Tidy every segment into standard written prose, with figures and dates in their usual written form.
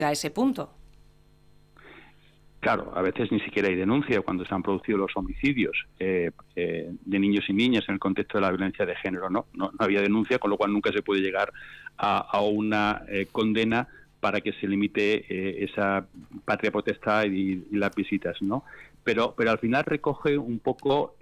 a ese punto. Claro, a veces ni siquiera hay denuncia cuando se han producido los homicidios de niños y niñas en el contexto de la violencia de género. No había denuncia, con lo cual nunca se puede llegar a una condena para que se limite esa patria potestad y las visitas, ¿no? Pero al final recoge un poco,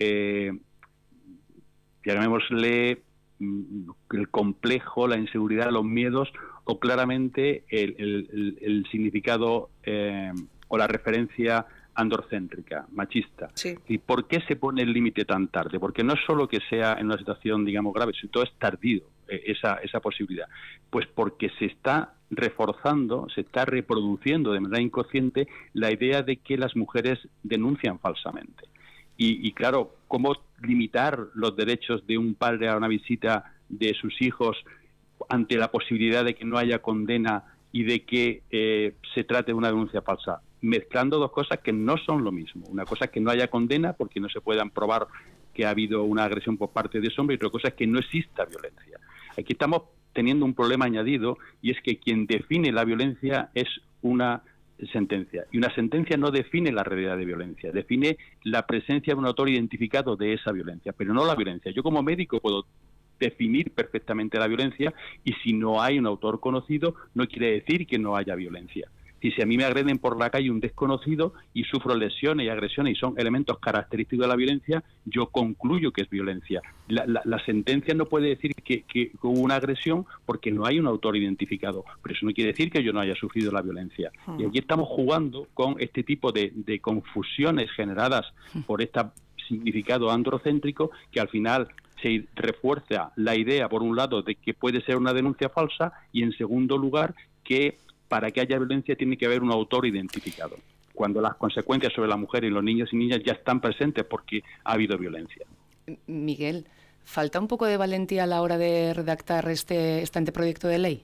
llamémosle, el complejo, la inseguridad, los miedos o claramente el significado o la referencia androcéntrica, machista. Sí. ¿Y por qué se pone el límite tan tarde? Porque no es solo que sea en una situación, digamos, grave, sino todo es tardío, esa posibilidad. Pues porque se está reforzando, se está reproduciendo de manera inconsciente la idea de que las mujeres denuncian falsamente. Y claro, ¿cómo limitar los derechos de un padre a una visita de sus hijos ante la posibilidad de que no haya condena y de que se trate de una denuncia falsa? Mezclando dos cosas que no son lo mismo. Una cosa es que no haya condena porque no se puedan probar que ha habido una agresión por parte de ese hombre, y otra cosa es que no exista violencia. Aquí estamos teniendo un problema añadido, y es que quien define la violencia es una sentencia. Y una sentencia no define la realidad de violencia, define la presencia de un autor identificado de esa violencia, pero no la violencia. Yo como médico puedo definir perfectamente la violencia, y si no hay un autor conocido, no quiere decir que no haya violencia. Si a mí me agreden por la calle un desconocido y sufro lesiones y agresiones y son elementos característicos de la violencia, yo concluyo que es violencia. La sentencia no puede decir que hubo una agresión porque no hay un autor identificado, pero eso no quiere decir que yo no haya sufrido la violencia. Y aquí estamos jugando con este tipo de confusiones generadas por este significado androcéntrico, que al final se refuerza la idea, por un lado, de que puede ser una denuncia falsa, y en segundo lugar, que para que haya violencia tiene que haber un autor identificado, cuando las consecuencias sobre la mujer y los niños y niñas ya están presentes porque ha habido violencia. Miguel, ¿falta un poco de valentía a la hora de redactar este anteproyecto de ley?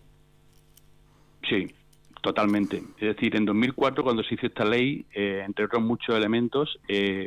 Sí, totalmente. Es decir, en 2004, cuando se hizo esta ley, entre otros muchos elementos,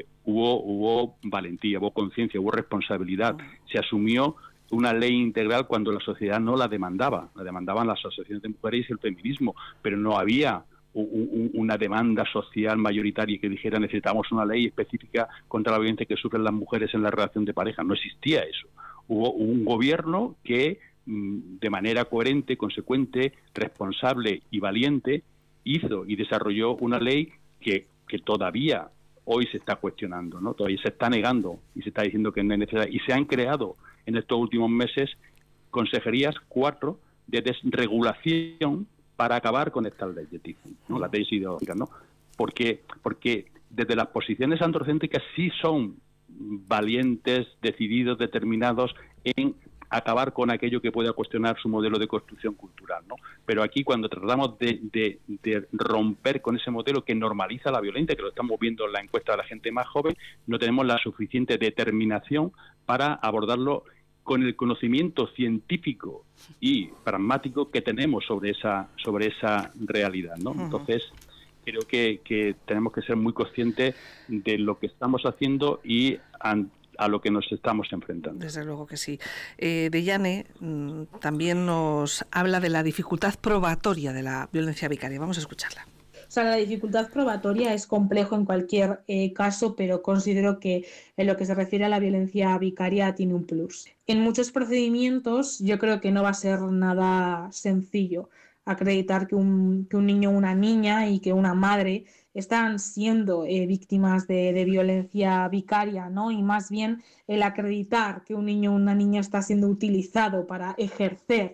hubo valentía, hubo conciencia, hubo responsabilidad. Se asumió una ley integral cuando la sociedad no la demandaba. La demandaban las asociaciones de mujeres y el feminismo, pero no había una demanda social mayoritaria que dijera necesitamos una ley específica contra la violencia que sufren las mujeres en la relación de pareja. No existía eso. Hubo un gobierno que de manera coherente, consecuente, responsable y valiente hizo y desarrolló una ley que todavía hoy se está cuestionando, ¿no? Todavía se está negando y se está diciendo que no es necesaria. Y se han creado en estos últimos meses consejerías 4 de desregulación para acabar con estas leyes, ¿no? Las leyes ideológicas, ¿no? Porque desde las posiciones androcéntricas sí son valientes, decididos, determinados en acabar con aquello que pueda cuestionar su modelo de construcción cultural, ¿no? Pero aquí, cuando tratamos de romper con ese modelo que normaliza la violencia, que lo estamos viendo en la encuesta de la gente más joven, no tenemos la suficiente determinación para abordarlo con el conocimiento científico y pragmático que tenemos sobre esa realidad, ¿no? Entonces, creo que tenemos que ser muy conscientes de lo que estamos haciendo y a lo que nos estamos enfrentando. Desde luego que sí. Deyane también nos habla de la dificultad probatoria de la violencia vicaria. Vamos a escucharla. O sea, la dificultad probatoria es complejo en cualquier caso, pero considero que en lo que se refiere a la violencia vicaria tiene un plus. En muchos procedimientos yo creo que no va a ser nada sencillo acreditar que un niño o una niña y que una madre están siendo víctimas de violencia vicaria, ¿no? Y más bien el acreditar que un niño o una niña está siendo utilizado para ejercer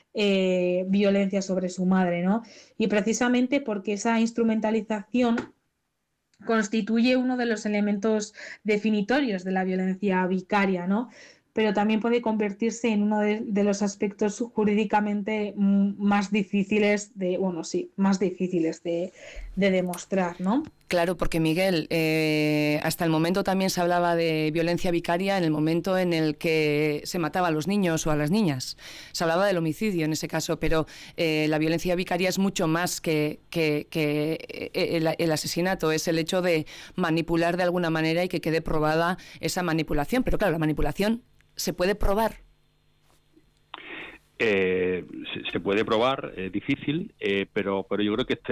violencia sobre su madre, ¿no? Y precisamente porque esa instrumentalización constituye uno de los elementos definitorios de la violencia vicaria, ¿no? Pero también puede convertirse en uno de los aspectos jurídicamente más difíciles más difíciles de demostrar, ¿no? Claro, porque Miguel, hasta el momento también se hablaba de violencia vicaria en el momento en el que se mataba a los niños o a las niñas. Se hablaba del homicidio en ese caso, pero la violencia vicaria es mucho más que el asesinato, es el hecho de manipular de alguna manera y que quede probada esa manipulación. Pero claro, la manipulación se puede probar. Se puede probar, es difícil, pero yo creo que